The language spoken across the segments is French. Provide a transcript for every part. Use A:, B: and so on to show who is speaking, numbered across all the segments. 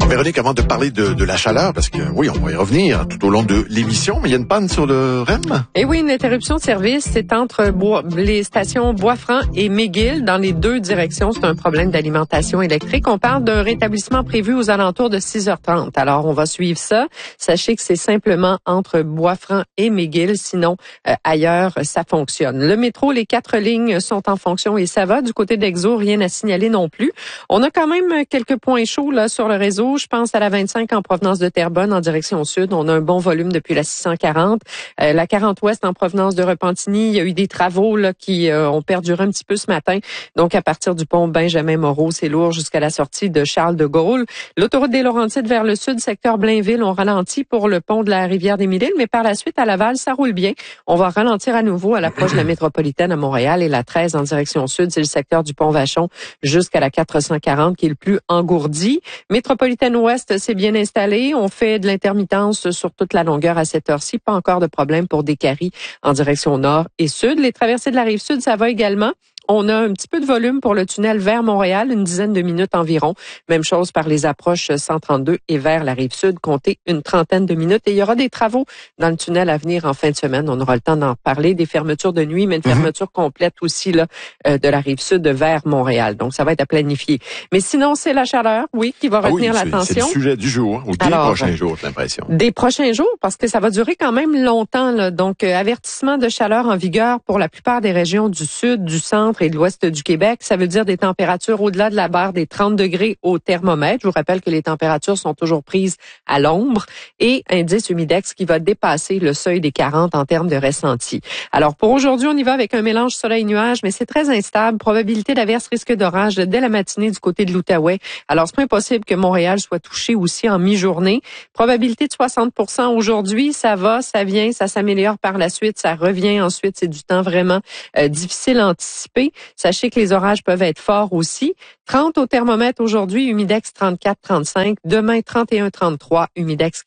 A: Véronique, avant de parler de la chaleur, parce que oui, on va y revenir tout au long de l'émission, mais il y a une panne sur le REM.
B: Et oui, une interruption de service, c'est entre les stations Bois-Franc et McGill dans les deux directions. C'est un problème d'alimentation électrique. On parle d'un rétablissement prévu aux alentours de 6h30. Alors, on va suivre ça. Sachez que c'est simplement entre Bois-Franc et McGill. Sinon, ailleurs, ça fonctionne. Le métro, les 4 lignes sont en fonction et ça va. Du côté d'Exo, rien à signaler non plus. On a quand même quelques points chauds là sur le réseau. Je pense à la 25 en provenance de Terrebonne en direction sud. On a un bon volume depuis la 640. La 40 ouest en provenance de Repentigny. Il y a eu des travaux là qui ont perduré un petit peu ce matin. Donc, à partir du pont Benjamin-Moreau, c'est lourd jusqu'à la sortie de Charles de Gaulle. L'autoroute des Laurentides vers le sud, secteur Blainville, on ralentit pour le pont de la rivière des Mille-Îles, mais par la suite, à Laval, ça roule bien. On va ralentir à nouveau à l'approche de la métropolitaine à Montréal et la 13 en direction sud, c'est le secteur du pont Vachon jusqu'à la 440 qui est le plus engourdi. Métropolitaine ouest, c'est bien installé. On fait de l'intermittence sur toute la longueur à cette heure-ci. Pas encore de problème pour Décarie en direction nord et sud. Les traversées de la rive sud, ça va également. On a un petit peu de volume pour le tunnel vers Montréal, une dizaine de minutes environ. Même chose par les approches 132 et vers la rive sud, comptez une trentaine de minutes. Et il y aura des travaux dans le tunnel à venir en fin de semaine. On aura le temps d'en parler, des fermetures de nuit, mais une fermeture complète aussi là de la rive sud vers Montréal. Donc, ça va être à planifier. Mais sinon, c'est la chaleur, oui, qui va retenir l'attention.
A: C'est le sujet du jour, ou des prochains jours, j'ai l'impression.
B: Des prochains jours, parce que ça va durer quand même longtemps, là. Donc, avertissement de chaleur en vigueur pour la plupart des régions du sud, du centre et de l'ouest du Québec. Ça veut dire des températures au-delà de la barre des 30 degrés au thermomètre. Je vous rappelle que les températures sont toujours prises à l'ombre et indice humidex qui va dépasser le seuil des 40 en termes de ressenti. Alors, pour aujourd'hui, on y va avec un mélange soleil-nuage, mais c'est très instable. Probabilité d'averse, risque d'orage dès la matinée du côté de l'Outaouais. Alors, c'est pas impossible que Montréal soit touché aussi en mi-journée. Probabilité de 60% aujourd'hui. Ça va, ça vient, ça s'améliore par la suite, ça revient ensuite. C'est du temps vraiment difficile à anticiper. Sachez que les orages peuvent être forts aussi. 30 au thermomètre aujourd'hui, humidex 34-35. Demain, 31-33, humidex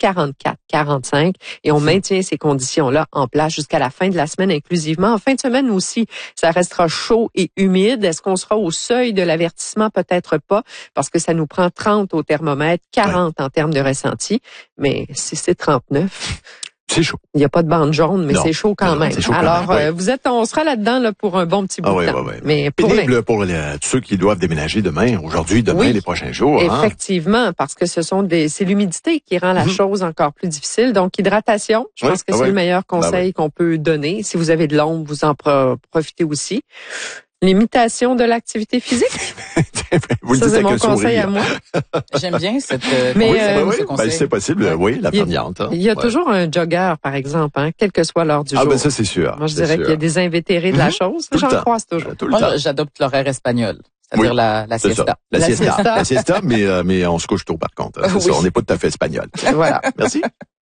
B: 44-45. Et on maintient ces conditions-là en place jusqu'à la fin de la semaine inclusivement. En fin de semaine aussi, ça restera chaud et humide. Est-ce qu'on sera au seuil de l'avertissement? Peut-être pas, parce que ça nous prend 30 au thermomètre, 40 en termes de ressenti. Mais si c'est 39...
A: C'est chaud.
B: Il n'y a pas de bande jaune, mais c'est chaud quand même.
A: Chaud
B: Alors,
A: quand même,
B: on sera là-dedans là, pour un bon petit bout de temps. Mais
A: pénible pour ceux qui doivent déménager demain, aujourd'hui, demain, les prochains jours.
B: Effectivement, parce que c'est l'humidité qui rend la chose encore plus difficile. Donc, hydratation, je pense que c'est le meilleur conseil qu'on peut donner. Si vous avez de l'ombre, vous en profitez aussi. L'imitation de l'activité physique. Ça, c'est mon conseil à moi.
C: J'aime bien cette
B: ce
C: conseil.
A: C'est possible, la variante.
B: Il y a toujours un jogger, par exemple, quel que soit l'heure du jour.
A: Ah, ben ça, c'est sûr.
B: Moi, je dirais qu'il y a des invétérés de la chose. J'en croise toujours.
C: Moi, j'adopte l'horaire espagnol. C'est-à-dire la siesta.
A: La siesta, mais on se couche tôt, par contre. C'est ça, on n'est pas tout à fait espagnol.
B: Voilà.
A: Merci.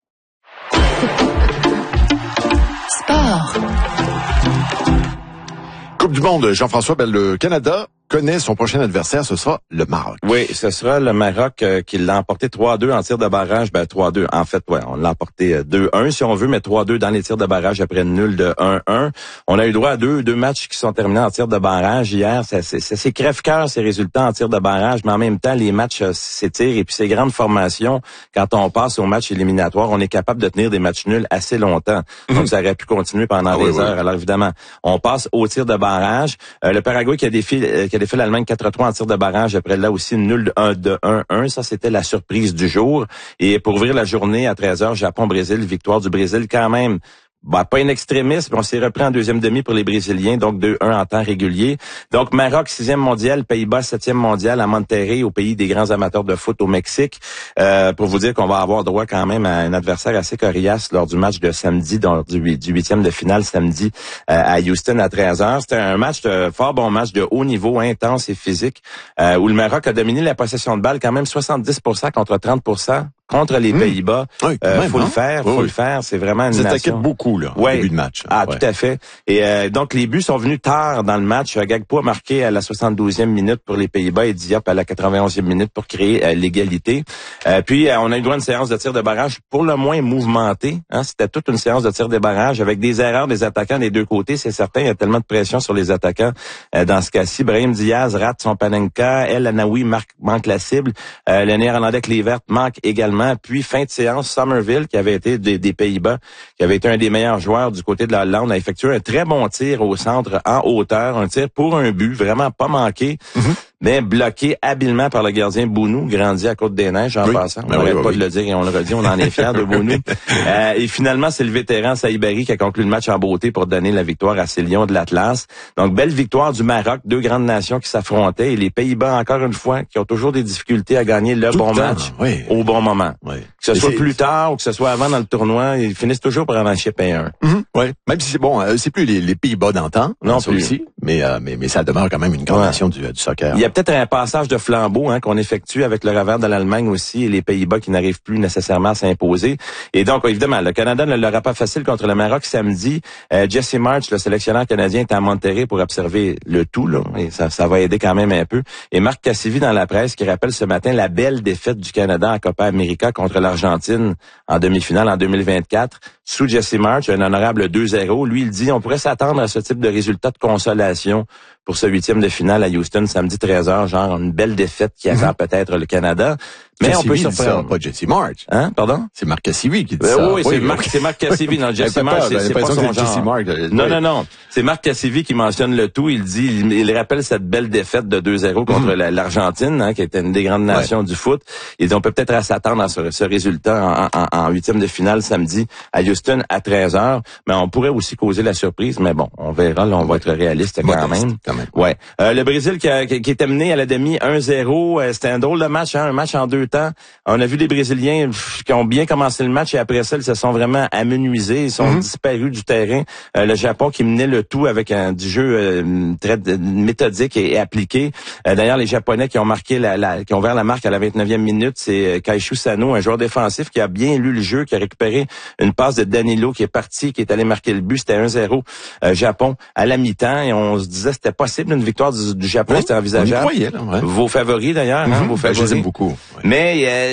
D: Sport.
A: Coupe du monde, Jean-François, le Canada connaît son prochain adversaire, ce sera le Maroc.
E: Oui, ce sera le Maroc qui l'a emporté 3-2 en tir de barrage. 3-2. En fait, on l'a emporté 2-1 si on veut, mais 3-2 dans les tirs de barrage après une nulle de 1-1. On a eu droit à deux matchs qui sont terminés en tir de barrage hier. C'est crève-cœur ces résultats en tir de barrage, mais en même temps, les matchs s'étirent et puis ces grandes formations, quand on passe au match éliminatoire, on est capable de tenir des matchs nuls assez longtemps. Donc, ça aurait pu continuer pendant des heures. Alors, évidemment, on passe au tir de barrage. Le Paraguay qui a défié l'Allemagne 4-3 en tir de barrage. Après là aussi, une nulle de 1-1. Ça, c'était la surprise du jour. Et pour ouvrir la journée à 13h, Japon-Brésil, victoire du Brésil quand même. Pas une extrémiste, mais on s'est repris en deuxième demi pour les Brésiliens, donc 2-1 en temps régulier. Donc, Maroc, 6e mondial, Pays-Bas, 7e mondial, à Monterrey, au pays des grands amateurs de foot au Mexique. Pour vous dire qu'on va avoir droit quand même à un adversaire assez coriace lors du match de samedi, du 8e de finale samedi à Houston à 13h. C'était un match fort bon match de haut niveau, intense et physique, où le Maroc a dominé la possession de balle quand même 70% contre 30% contre les Pays-Bas.
A: Oui,
E: Faut le faire, faut le faire. C'est vraiment une nation.
A: C'était beaucoup, là, au début de match.
E: Tout à fait. Et donc, les buts sont venus tard dans le match. Gagpo a marqué à la 72e minute pour les Pays-Bas et Diop à la 91e minute pour créer l'égalité. Puis, on a eu droit à une séance de tir de barrage pour le moins mouvementée. Hein? C'était toute une séance de tir de barrage avec des erreurs des attaquants des deux côtés. C'est certain, il y a tellement de pression sur les attaquants dans ce cas-ci. Brahim Diaz rate son Panenka. El Anaoui manque la cible. Le Néerlandais Kluivert manque également. Puis, fin de séance, Somerville, qui avait été des Pays-Bas, qui avait été un des meilleurs joueurs du côté de la Hollande, a effectué un très bon tir au centre en hauteur. Un tir pour un but, vraiment pas manqué. Mais bloqué habilement par le gardien Bounou, grandi à Côte-des-Neiges en passant. On n'arrête pas de le dire et on le redit, on en est fiers de Bounou. Et finalement, c'est le vétéran Saïbari qui a conclu le match en beauté pour donner la victoire à ces Lions de l'Atlas. Donc, belle victoire du Maroc, deux grandes nations qui s'affrontaient et les Pays-Bas, encore une fois, qui ont toujours des difficultés à gagner le bon match au bon moment.
A: Oui.
E: Que ce soit plus tard ou que ce soit avant dans le tournoi, ils finissent toujours par en chipper un.
A: Oui, même si c'est bon, c'est plus les Pays-Bas d'antan,
E: non
A: ça
E: plus.
A: Aussi, mais ça demeure quand même une grande nation du soccer.
E: Il y a peut-être un passage de flambeau qu'on effectue avec le revers de l'Allemagne aussi et les Pays-Bas qui n'arrivent plus nécessairement à s'imposer. Et donc, évidemment, le Canada ne l'aura pas facile contre le Maroc samedi. Jesse March, le sélectionneur canadien, est à Monterrey pour observer le tout, là, et ça va aider quand même un peu. Et Marc Cassivi dans la presse qui rappelle ce matin la belle défaite du Canada en Copa América contre l'Argentine en demi-finale en 2024. Sous Jesse March, un honorable 2-0. Lui, il dit, on pourrait s'attendre à ce type de résultat de consolation pour ce 8e de finale à Houston samedi 13h, genre une belle défaite qui attend peut-être le Canada. Mais
A: Cassivi,
E: on peut surprendre.
A: Pas Jesse March.
E: Hein, pardon?
A: C'est Marc Cassivi qui dit ça.
E: Oui, c'est Marc Cassivi. Non, Jesse March, c'est pas son genre. Non. C'est Marc Cassivi qui mentionne le tout. Il dit, il rappelle cette belle défaite de 2-0 contre l'Argentine, qui était une des grandes nations du foot. Il dit, on peut peut-être s'attendre à ce résultat en 8e de finale samedi à Houston à 13h. Mais on pourrait aussi causer la surprise. Mais bon, on verra. Là, on va être réaliste quand même. Ouais. Le Brésil qui était mené à la demi 1-0. C'était un drôle de match, un match en deux temps. On a vu les Brésiliens qui ont bien commencé le match et après ça, ils se sont vraiment amenuisés. Ils sont disparus du terrain. Le Japon qui menait le tout avec du jeu très méthodique et appliqué. D'ailleurs, les Japonais qui ont marqué qui ont ouvert la marque à la 29e minute, c'est Kaishu Sano, un joueur défensif qui a bien lu le jeu, qui a récupéré une passe de Danilo qui est parti, qui est allé marquer le but. C'était 1-0 Japon à la mi-temps et on se disait c'était possible une victoire du Japon, c'était envisageable.
A: On y croyait, là,
E: Vos favoris d'ailleurs, vos favoris.
A: Je les aime beaucoup.
E: Mais